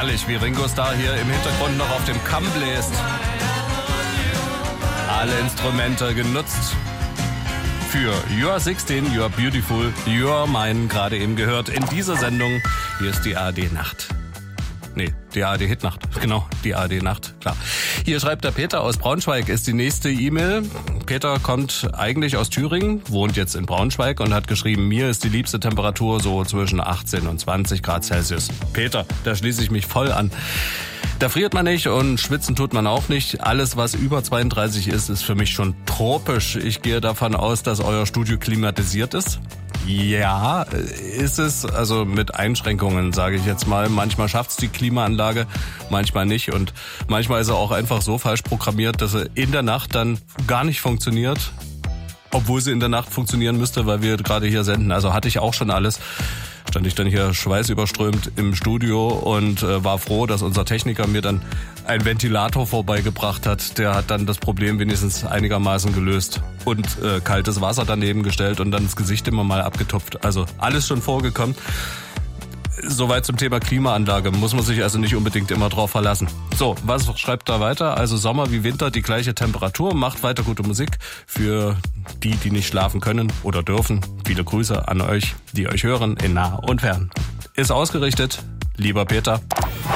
Herrlich, wie Ringo Starr hier im Hintergrund noch auf dem Kamm bläst. Alle Instrumente genutzt für You Are 16, You Are Beautiful, You Are Mine, gerade eben gehört in dieser Sendung. Hier ist die ARD Nacht. Nee, die ARD Hitnacht. Genau, die ARD Nacht, klar. Hier schreibt der Peter aus Braunschweig, ist die nächste E-Mail. Peter kommt eigentlich aus Thüringen, wohnt jetzt in Braunschweig und hat geschrieben, mir ist die liebste Temperatur so zwischen 18 und 20 Grad Celsius. Peter, da schließe ich mich voll an. Da friert man nicht und schwitzen tut man auch nicht. Alles, was über 32 ist für mich schon tropisch. Ich gehe davon aus, dass euer Studio klimatisiert ist. Ja, ist es, also mit Einschränkungen, sage ich jetzt mal. Manchmal schafft's die Klimaanlage, manchmal nicht. Und manchmal ist er auch einfach so falsch programmiert, dass er in der Nacht dann gar nicht funktioniert. Obwohl sie in der Nacht funktionieren müsste, weil wir gerade hier senden. Also hatte ich auch schon alles. Stand ich dann hier schweißüberströmt im Studio und war froh, dass unser Techniker mir dann einen Ventilator vorbeigebracht hat. Der hat dann das Problem wenigstens einigermaßen gelöst und kaltes Wasser daneben gestellt und dann das Gesicht immer mal abgetupft. Also alles schon vorgekommen. Soweit zum Thema Klimaanlage. Muss man sich also nicht unbedingt immer drauf verlassen. So, was schreibt da weiter? Also Sommer wie Winter, die gleiche Temperatur. Macht weiter gute Musik für die nicht schlafen können oder dürfen. Viele Grüße an euch, die euch hören, in nah und fern. Ist ausgerichtet, lieber Peter.